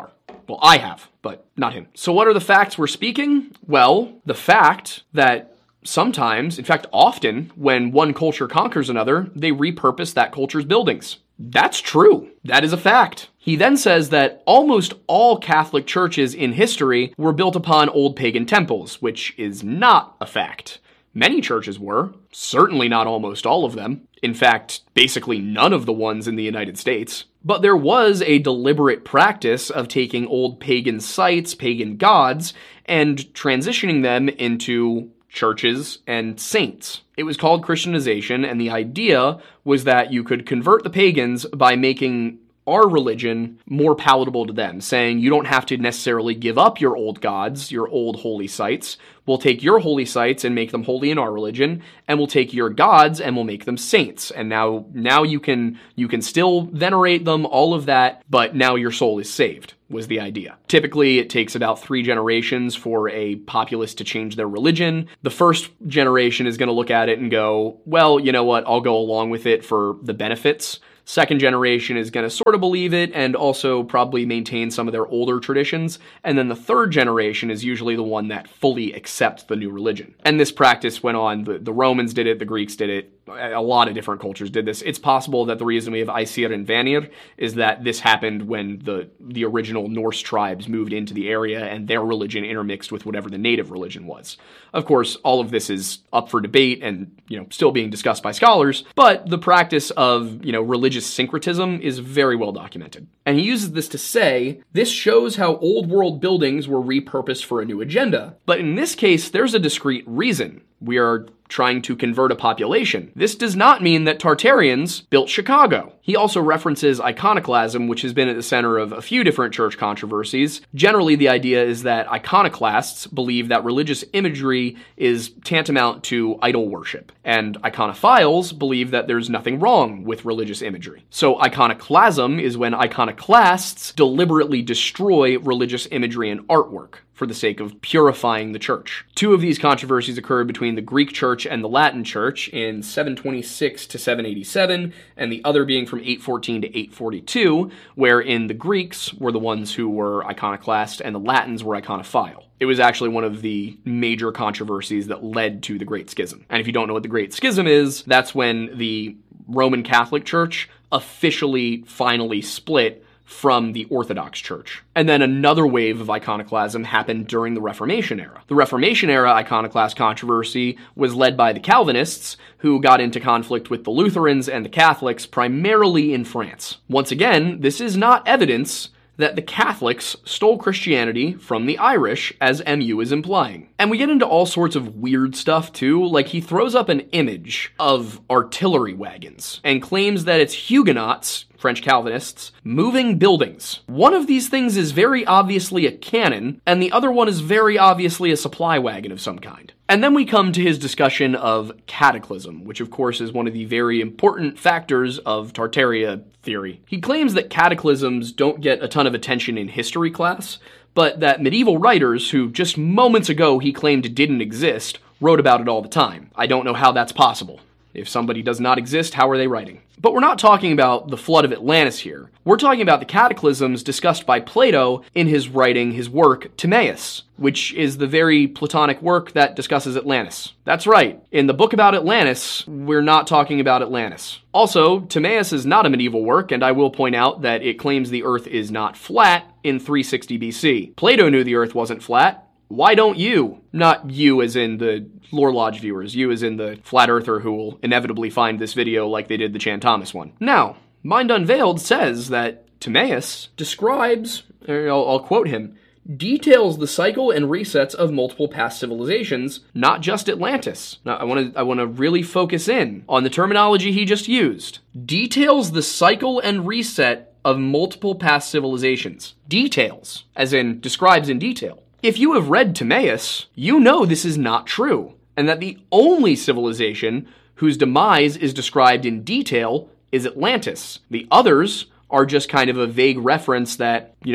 [SPEAKER 1] Well, I have, but not him. So what are the facts we're speaking? Well, the fact that sometimes, in fact often, when one culture conquers another, they repurpose that culture's buildings. That's true. That is a fact. He then says that almost all Catholic churches in history were built upon old pagan temples, which is not a fact. Many churches were, certainly not almost all of them. In fact, basically none of the ones in the United States. But there was a deliberate practice of taking old pagan sites, pagan gods, and transitioning them into churches and saints. It was called Christianization, and the idea was that you could convert the pagans by making our religion more palatable to them, saying you don't have to necessarily give up your old gods, your old holy sites. We'll take your holy sites and make them holy in our religion, and we'll take your gods and we'll make them saints. And now, now you can you can still venerate them, all of that, but now your soul is saved, was the idea. Typically, it takes about three generations for a populace to change their religion. The first generation is going to look at it and go, well, you know what, I'll go along with it for the benefits. Second generation is going to sort of believe it and also probably maintain some of their older traditions. And then the third generation is usually the one that fully accepts the new religion. And this practice went on. The, the Romans did it, the Greeks did it, a lot of different cultures did this. It's possible that the reason we have Aesir and Vanir is that this happened when the, the original Norse tribes moved into the area and their religion intermixed with whatever the native religion was. Of course, all of this is up for debate and, you know, still being discussed by scholars, but the practice of, you know, religious syncretism is very well documented. And he uses this to say, this shows how old world buildings were repurposed for a new agenda. But in this case, there's a discrete reason. We are trying to convert a population. This does not mean that Tartarians built Chicago. He also references iconoclasm, which has been at the center of a few different church controversies. Generally, the idea is that iconoclasts believe that religious imagery is tantamount to idol worship, and iconophiles believe that there's nothing wrong with religious imagery. So iconoclasm is when iconoclasts deliberately destroy religious imagery and artwork for the sake of purifying the church. Two of these controversies occurred between the Greek church and the Latin church in seven twenty-six to seven eighty-seven, and the other being from eight fourteen to eight forty-two, wherein the Greeks were the ones who were iconoclast and the Latins were iconophile. It was actually one of the major controversies that led to the Great Schism. And if you don't know what the Great Schism is, that's when the Roman Catholic Church officially finally split from the Orthodox Church. And then another wave of iconoclasm happened during the Reformation era. The Reformation era iconoclast controversy was led by the Calvinists, who got into conflict with the Lutherans and the Catholics, primarily in France. Once again, this is not evidence that the Catholics stole Christianity from the Irish, as M U is implying. And we get into all sorts of weird stuff too, like he throws up an image of artillery wagons and claims that it's Huguenots, French Calvinists, moving buildings. One of these things is very obviously a cannon, and the other one is very obviously a supply wagon of some kind. And then we come to his discussion of cataclysm, which of course is one of the very important factors of Tartaria theory. He claims that cataclysms don't get a ton of attention in history class, but that medieval writers, who just moments ago he claimed didn't exist, wrote about it all the time. I don't know how that's possible. If somebody does not exist, how are they writing? But we're not talking about the flood of Atlantis here. We're talking about the cataclysms discussed by Plato in his writing, his work, Timaeus, which is the very Platonic work that discusses Atlantis. That's right. In the book about Atlantis, we're not talking about Atlantis. Also, Timaeus is not a medieval work, and I will point out that it claims the Earth is not flat in three sixty B C. Plato knew the Earth wasn't flat. Why don't you? Not you as in the Lore Lodge viewers, you as in the flat earther who will inevitably find this video like they did the Chan Thomas one. Now, Mind Unveiled says that Timaeus describes, I'll, I'll quote him, details the cycle and resets of multiple past civilizations, not just Atlantis. Now, I want to I want to really focus in on the terminology he just used. Details the cycle and reset of multiple past civilizations. Details, as in describes in detail. If you have read Timaeus, you know this is not true, and that the only civilization whose demise is described in detail is Atlantis. The others are just kind of a vague reference that, you know,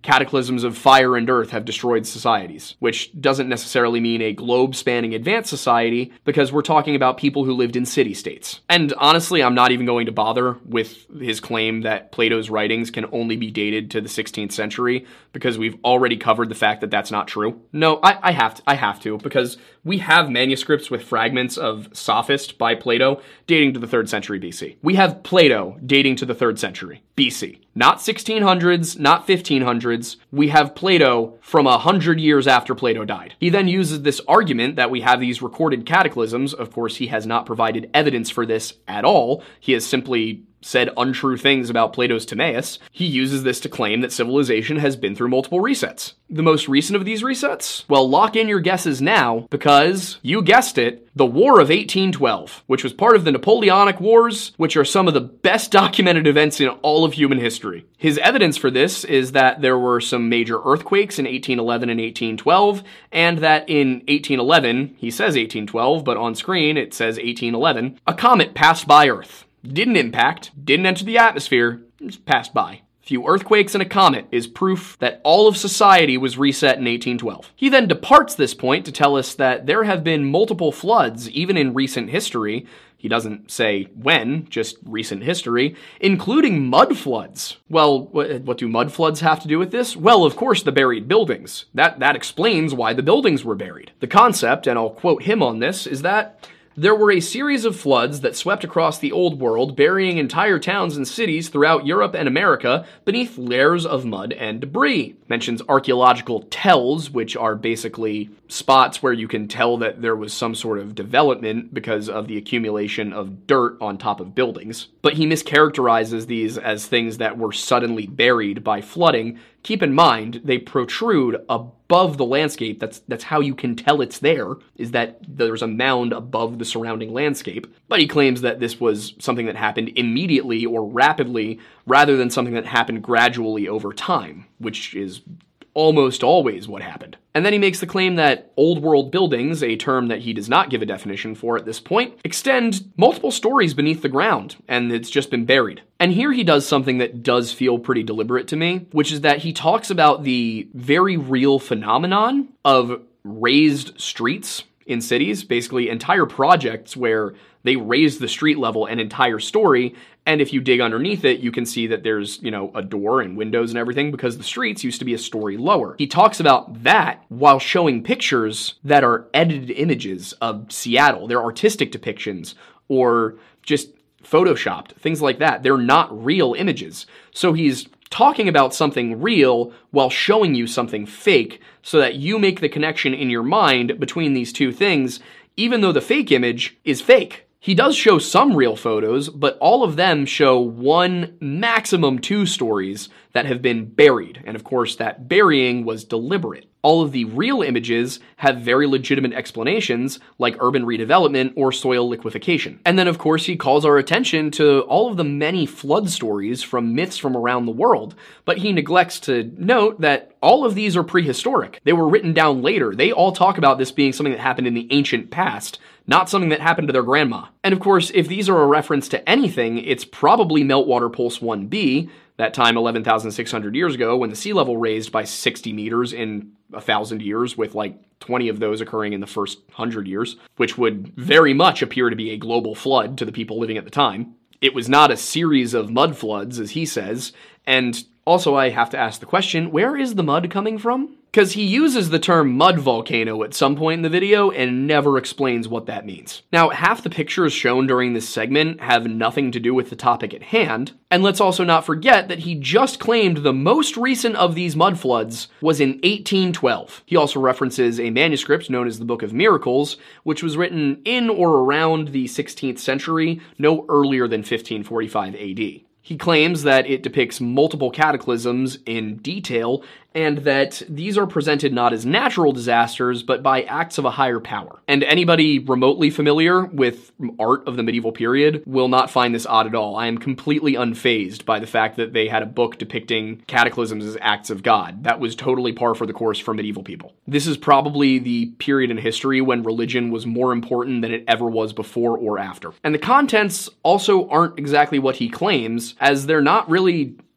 [SPEAKER 1] cataclysms of fire and earth have destroyed societies, which doesn't necessarily mean a globe-spanning advanced society, because we're talking about people who lived in city-states. And honestly, I'm not even going to bother with his claim that Plato's writings can only be dated to the sixteenth century, because we've already covered the fact that that's not true. No, I, I have to, I have to, because we have manuscripts with fragments of Sophist by Plato dating to the third century B C. We have Plato dating to the third century B C. Not sixteen hundreds, not fifteen hundreds. We have Plato from a hundred years after Plato died. He then uses this argument that we have these recorded cataclysms. Of course, he has not provided evidence for this at all. He has simply said untrue things about Plato's Timaeus. He uses this to claim that civilization has been through multiple resets. The most recent of these resets? Well, lock in your guesses now, because, you guessed it, the War of eighteen twelve, which was part of the Napoleonic Wars, which are some of the best documented events in all of human history. His evidence for this is that there were some major earthquakes in eighteen eleven and eighteen twelve, and that in eighteen eleven, he says eighteen twelve, but on screen it says eighteen eleven, a comet passed by Earth. Didn't impact, didn't enter the atmosphere, just passed by. A few earthquakes and a comet is proof that all of society was reset in eighteen twelve. He then departs this point to tell us that there have been multiple floods, even in recent history. He doesn't say when, just recent history, including mud floods. Well, what do mud floods have to do with this? Well, of course, the buried buildings. That, that explains why the buildings were buried. The concept, and I'll quote him on this, is that there were a series of floods that swept across the Old World, burying entire towns and cities throughout Europe and America beneath layers of mud and debris. Mentions archaeological tells, which are basically spots where you can tell that there was some sort of development because of the accumulation of dirt on top of buildings. But he mischaracterizes these as things that were suddenly buried by flooding. Keep in mind, they protrude above the landscape. That's that's how you can tell it's there, is that there's a mound above the surrounding landscape. But he claims that this was something that happened immediately or rapidly, rather than something that happened gradually over time, which is almost always what happened. And then he makes the claim that old world buildings, a term that he does not give a definition for at this point, extend multiple stories beneath the ground, and it's just been buried. And here he does something that does feel pretty deliberate to me, which is that he talks about the very real phenomenon of raised streets in cities, basically entire projects where they raise the street level an entire story, and if you dig underneath it, you can see that there's, you know, a door and windows and everything because the streets used to be a story lower. He talks about that while showing pictures that are edited images of Seattle. They're artistic depictions or just photoshopped, things like that. They're not real images. So he's talking about something real while showing you something fake so that you make the connection in your mind between these two things, even though the fake image is fake. He does show some real photos, but all of them show one, maximum two stories that have been buried. And of course, that burying was deliberate. All of the real images have very legitimate explanations, like urban redevelopment or soil liquefaction. And then, of course, he calls our attention to all of the many flood stories from myths from around the world, but he neglects to note that all of these are prehistoric. They were written down later. They all talk about this being something that happened in the ancient past, not something that happened to their grandma. And of course, if these are a reference to anything, it's probably Meltwater Pulse one b, that time eleven thousand six hundred years ago when the sea level raised by sixty meters in a thousand years, with like twenty of those occurring in the first hundred years, which would very much appear to be a global flood to the people living at the time. It was not a series of mud floods, as he says, and also I have to ask the question, where is the mud coming from? Because he uses the term mud volcano at some point in the video and never explains what that means. Now, half the pictures shown during this segment have nothing to do with the topic at hand, and let's also not forget that he just claimed the most recent of these mud floods was in eighteen twelve. He also references a manuscript known as the Book of Miracles, which was written in or around the sixteenth century, no earlier than fifteen forty-five A D. He claims that it depicts multiple cataclysms in detail, and that these are presented not as natural disasters, but by acts of a higher power. And anybody remotely familiar with art of the medieval period will not find this odd at all. I am completely unfazed by the fact that they had a book depicting cataclysms as acts of God. That was totally par for the course for medieval people. This is probably the period in history when religion was more important than it ever was before or after. And the contents also aren't exactly what he claims, as they're not really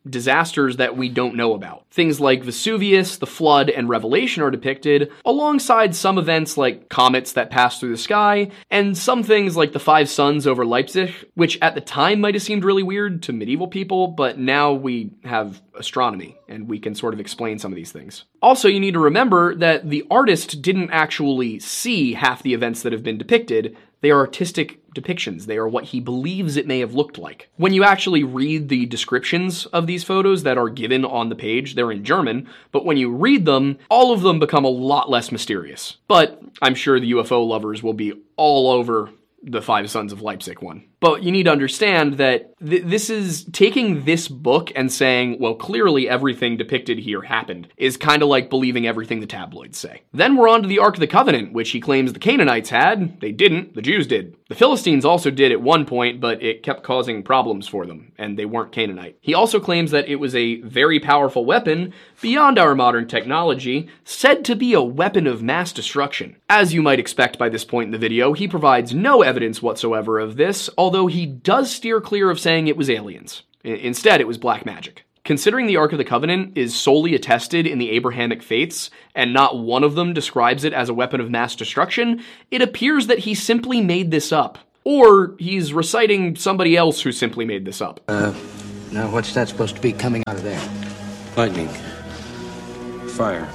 [SPEAKER 1] disasters that we don't know about. Things like Vesuvius, the Flood, and Revelation are depicted, alongside some events like comets that pass through the sky, and some things like the five suns over Leipzig, which at the time might have seemed really weird to medieval people, but now we have astronomy, and we can sort of explain some of these things. Also, you need to remember that the artist didn't actually see half the events that have been depicted. They are artistic depictions. They are what he believes it may have looked like. When you actually read the descriptions of these photos that are given on the page, they're in German, but when you read them, all of them become a lot less mysterious. But I'm sure the U F O lovers will be all over the Five Sons of Leipzig one. But you need to understand that th- this is taking this book and saying, well, clearly everything depicted here happened, is kind of like believing everything the tabloids say. Then we're on to the Ark of the Covenant, which he claims the Canaanites had. They didn't. The Jews did. The Philistines also did at one point, but it kept causing problems for them, and they weren't Canaanite. He also claims that it was a very powerful weapon, beyond our modern technology, said to be a weapon of mass destruction. As you might expect by this point in the video, he provides no evidence whatsoever of this, although he does steer clear of saying it was aliens. I- instead, it was black magic. Considering the Ark of the Covenant is solely attested in the Abrahamic faiths, and not one of them describes it as a weapon of mass destruction, it appears that he simply made this up. Or he's reciting somebody else who simply made this up.
[SPEAKER 3] Uh, now what's that supposed to be coming out of there?
[SPEAKER 4] Lightning. Fire.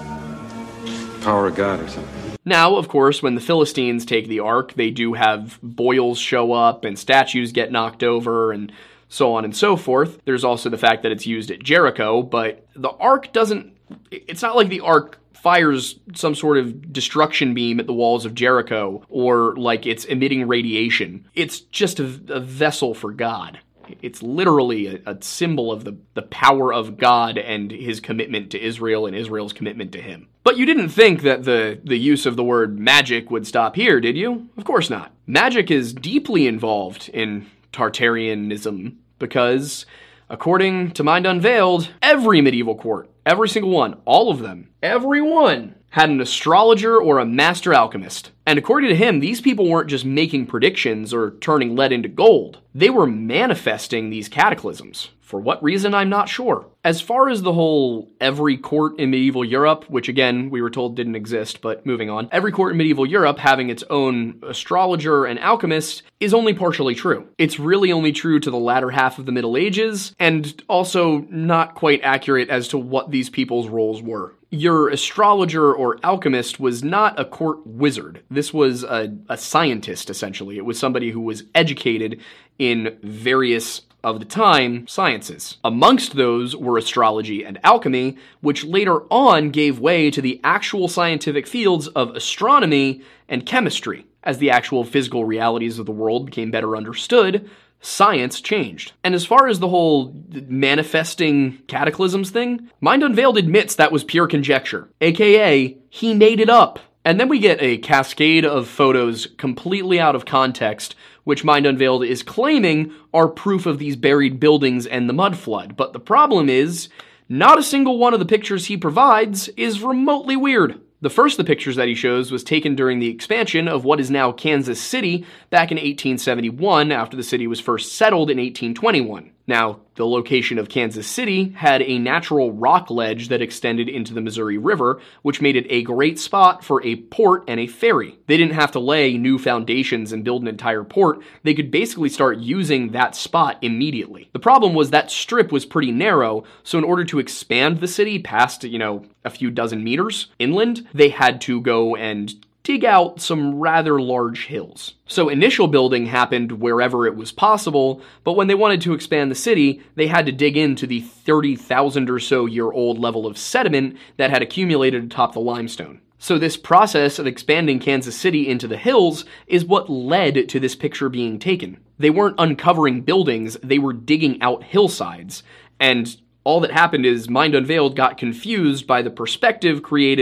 [SPEAKER 4] Power of God or something.
[SPEAKER 1] Now, of course, when the Philistines take the Ark, they do have boils show up and statues get knocked over and so on and so forth. There's also the fact that it's used at Jericho, but the Ark doesn't, it's not like the Ark fires some sort of destruction beam at the walls of Jericho or like it's emitting radiation. It's just a, a vessel for God. It's literally a, a symbol of the, the power of God and his commitment to Israel and Israel's commitment to him. But you didn't think that the, the use of the word magic would stop here, did you? Of course not. Magic is deeply involved in Tartarianism because, according to Mind Unveiled, every medieval court, every single one, all of them, every one, had an astrologer or a master alchemist. And according to him, these people weren't just making predictions or turning lead into gold. They were manifesting these cataclysms. For what reason, I'm not sure. As far as the whole every court in medieval Europe, which again, we were told didn't exist, but moving on, every court in medieval Europe having its own astrologer and alchemist is only partially true. It's really only true to the latter half of the Middle Ages, and also not quite accurate as to what these people's roles were. Your astrologer or alchemist was not a court wizard. This was a, a scientist, essentially. It was somebody who was educated in various of the time sciences. Amongst those were astrology and alchemy, which later on gave way to the actual scientific fields of astronomy and chemistry. As the actual physical realities of the world became better understood, science changed. And as far as the whole manifesting cataclysms thing, Mind Unveiled admits that was pure conjecture, aka he made it up. And then we get a cascade of photos completely out of context, which Mind Unveiled is claiming are proof of these buried buildings and the mud flood. But the problem is, not a single one of the pictures he provides is remotely weird. The first of the pictures that he shows was taken during the expansion of what is now Kansas City back in eighteen seventy-one, after the city was first settled in eighteen twenty-one. Now, the location of Kansas City had a natural rock ledge that extended into the Missouri River, which made it a great spot for a port and a ferry. They didn't have to lay new foundations and build an entire port. They could basically start using that spot immediately. The problem was that strip was pretty narrow, so in order to expand the city past, you know, a few dozen meters inland, they had to go and dig out some rather large hills. So initial building happened wherever it was possible, but when they wanted to expand the city, they had to dig into the thirty thousand or so year old level of sediment that had accumulated atop the limestone. So this process of expanding Kansas City into the hills is what led to this picture being taken. They weren't uncovering buildings, they were digging out hillsides, and all that happened is Mind Unveiled got confused by the perspective created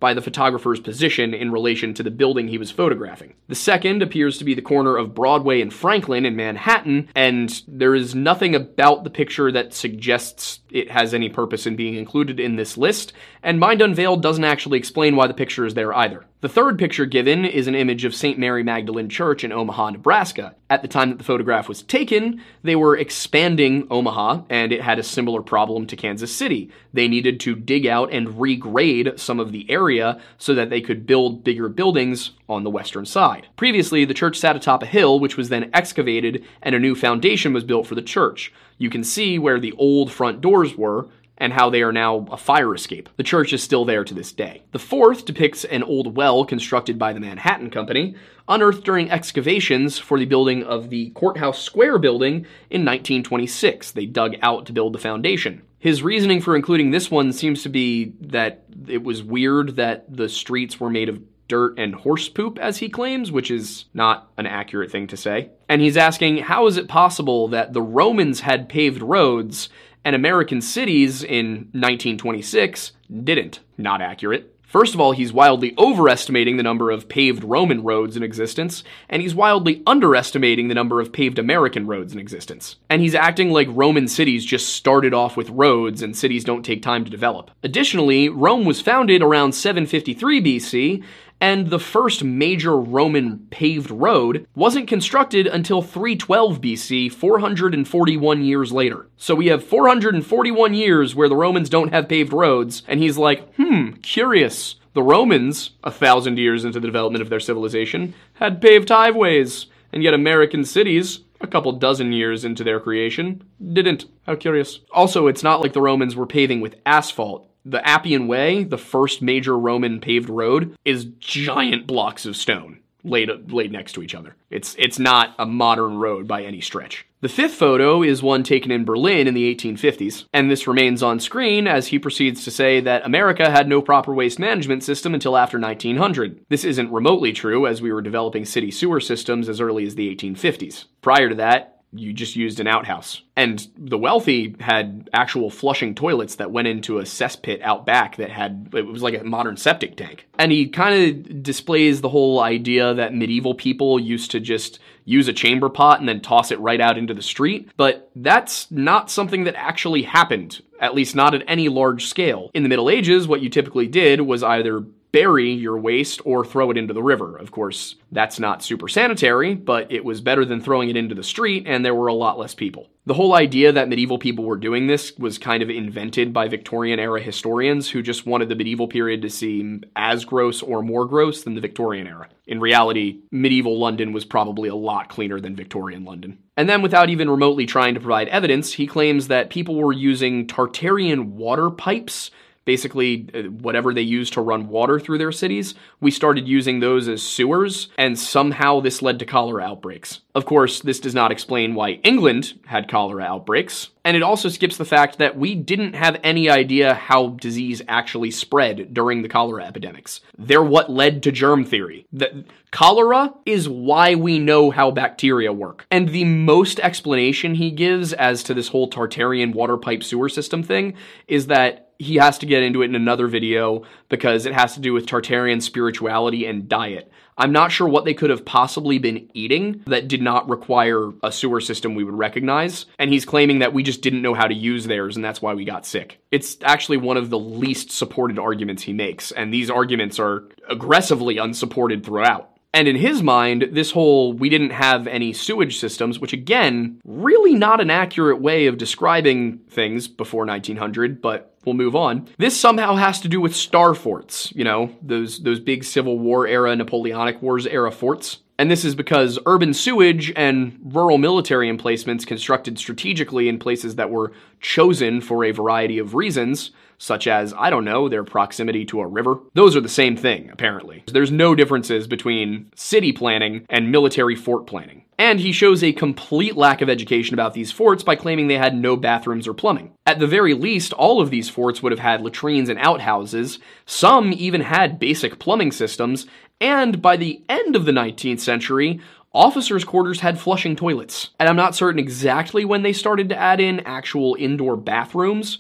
[SPEAKER 1] by the photographer's position in relation to the building he was photographing. The second appears to be the corner of Broadway and Franklin in Manhattan, and there is nothing about the picture that suggests it has any purpose in being included in this list, and Mind Unveiled doesn't actually explain why the picture is there either. The third picture given is an image of Saint Mary Magdalene Church in Omaha, Nebraska. At the time that the photograph was taken, they were expanding Omaha, and it had a similar problem to Kansas City. They needed to dig out and regrade some of the area so that they could build bigger buildings on the western side. Previously, the church sat atop a hill, which was then excavated, and a new foundation was built for the church. You can see where the old front doors were, and how they are now a fire escape. The church is still there to this day. The fourth depicts an old well constructed by the Manhattan Company, unearthed during excavations for the building of the Courthouse Square building in nineteen twenty-six. They dug out to build the foundation. His reasoning for including this one seems to be that it was weird that the streets were made of dirt and horse poop, as he claims, which is not an accurate thing to say. And he's asking, how is it possible that the Romans had paved roads and American cities in nineteen twenty-six didn't? Not accurate. First of all, he's wildly overestimating the number of paved Roman roads in existence, and he's wildly underestimating the number of paved American roads in existence. And he's acting like Roman cities just started off with roads and cities don't take time to develop. Additionally, Rome was founded around seven fifty-three B C, and the first major Roman paved road wasn't constructed until three twelve B C, four hundred forty-one years later. So we have four hundred forty-one years where the Romans don't have paved roads, and he's like, hmm, curious. The Romans, a thousand years into the development of their civilization, had paved highways, and yet American cities, a couple dozen years into their creation, didn't. How curious. Also, it's not like the Romans were paving with asphalt. The Appian Way, the first major Roman paved road, is giant blocks of stone laid, laid next to each other. It's, it's not a modern road by any stretch. The fifth photo is one taken in Berlin in the eighteen fifties, and this remains on screen as he proceeds to say that America had no proper waste management system until after nineteen hundred. This isn't remotely true, as we were developing city sewer systems as early as the eighteen fifties. Prior to that, you just used an outhouse. And the wealthy had actual flushing toilets that went into a cesspit out back that had, it was like a modern septic tank. And he kind of displays the whole idea that medieval people used to just use a chamber pot and then toss it right out into the street. But that's not something that actually happened, at least not at any large scale. In the Middle Ages, what you typically did was either bury your waste or throw it into the river. Of course, that's not super sanitary, but it was better than throwing it into the street, and there were a lot less people. The whole idea that medieval people were doing this was kind of invented by Victorian-era historians who just wanted the medieval period to seem as gross or more gross than the Victorian era. In reality, medieval London was probably a lot cleaner than Victorian London. And then, without even remotely trying to provide evidence, he claims that people were using Tartarian water pipes, basically whatever they used to run water through their cities. We started using those as sewers, and somehow this led to cholera outbreaks. Of course, this does not explain why England had cholera outbreaks, and it also skips the fact that we didn't have any idea how disease actually spread during the cholera epidemics. They're what led to germ theory. The, cholera is why we know how bacteria work. And the most explanation he gives as to this whole Tartarian water pipe sewer system thing is that he has to get into it in another video because it has to do with Tartarian spirituality and diet. I'm not sure what they could have possibly been eating that did not require a sewer system we would recognize, and he's claiming that we just didn't know how to use theirs and that's why we got sick. It's actually one of the least supported arguments he makes, and these arguments are aggressively unsupported throughout. And in his mind, this whole we didn't have any sewage systems, which again, really not an accurate way of describing things before nineteen hundred, but we'll move on. This somehow has to do with star forts, you know, those, those big Civil War era, Napoleonic Wars era forts. And this is because urban sewage and rural military emplacements constructed strategically in places that were chosen for a variety of reasons, such as, I don't know, their proximity to a river. Those are the same thing, apparently. There's no differences between city planning and military fort planning. And he shows a complete lack of education about these forts by claiming they had no bathrooms or plumbing. At the very least, all of these forts would have had latrines and outhouses. Some even had basic plumbing systems. And by the end of the nineteenth century, officers' quarters had flushing toilets. And I'm not certain exactly when they started to add in actual indoor bathrooms, but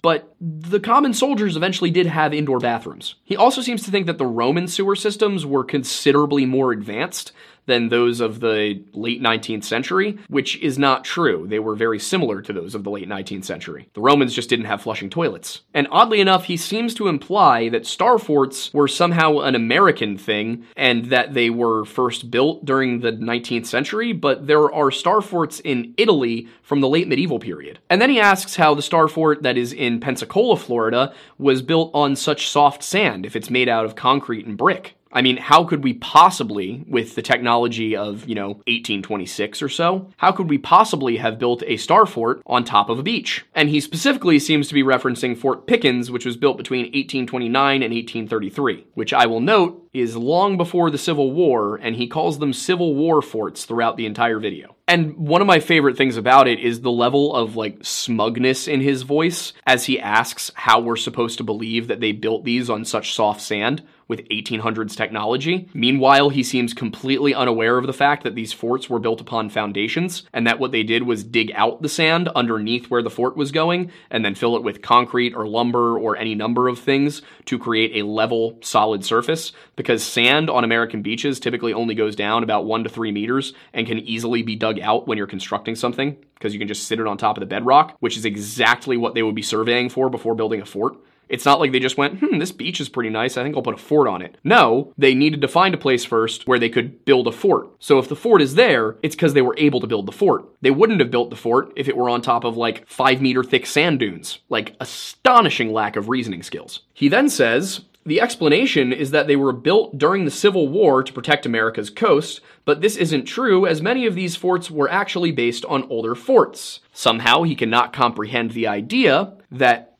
[SPEAKER 1] the common soldiers eventually did have indoor bathrooms. He also seems to think that the Roman sewer systems were considerably more advanced than those of the late nineteenth century, which is not true. They were very similar to those of the late nineteenth century. The Romans just didn't have flushing toilets. And oddly enough, he seems to imply that star forts were somehow an American thing, and that they were first built during the nineteenth century, but there are star forts in Italy from the late medieval period. And then he asks how the star fort that is in Pensacola, Florida, was built on such soft sand if it's made out of concrete and brick. I mean, how could we possibly, with the technology of, you know, eighteen twenty-six or so, how could we possibly have built a star fort on top of a beach? And he specifically seems to be referencing Fort Pickens, which was built between eighteen twenty-nine and eighteen thirty-three, which I will note is long before the Civil War, and he calls them Civil War forts throughout the entire video. And one of my favorite things about it is the level of, like, smugness in his voice as he asks how we're supposed to believe that they built these on such soft sand with eighteen hundreds technology. Meanwhile, he seems completely unaware of the fact that these forts were built upon foundations, and that what they did was dig out the sand underneath where the fort was going, and then fill it with concrete or lumber or any number of things to create a level, solid surface, because sand on American beaches typically only goes down about one to three meters and can easily be dug out when you're constructing something, because you can just sit it on top of the bedrock, which is exactly what they would be surveying for before building a fort. It's not like they just went, hmm, this beach is pretty nice, I think I'll put a fort on it. No, they needed to find a place first where they could build a fort. So if the fort is there, it's because they were able to build the fort. They wouldn't have built the fort if it were on top of like five meter thick sand dunes. Like, astonishing lack of reasoning skills. He then says, the explanation is that they were built during the Civil War to protect America's coast, but this isn't true as many of these forts were actually based on older forts. Somehow he cannot comprehend the idea that